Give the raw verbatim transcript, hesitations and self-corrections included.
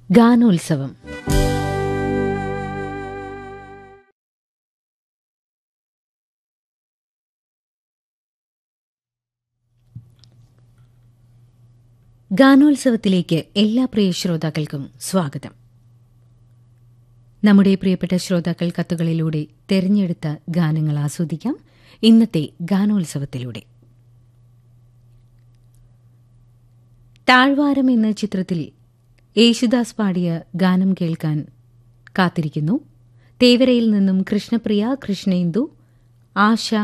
ഗാനോത്സവം. ഗാനോത്സവത്തിലേക്ക് എല്ലാ പ്രിയ ശ്രോതാക്കൾക്കും സ്വാഗതം. നമ്മുടെ പ്രിയപ്പെട്ട ശ്രോതാക്കൾ കത്തുകളിലൂടെ തെരഞ്ഞെടുത്ത ഗാനങ്ങൾ ആസ്വദിക്കാം ഇന്നത്തെ ഗാനോത്സവത്തിലൂടെ. താഴ്വാരം എന്ന ചിത്രത്തിൽ യേശുദാസ് പാടിയ ഗാനം കേൾക്കാൻ കാത്തിരിക്കുന്നു. തേവരയിൽ നിന്നും കൃഷ്ണപ്രിയ, കൃഷ്ണേന്ദു, ആശ,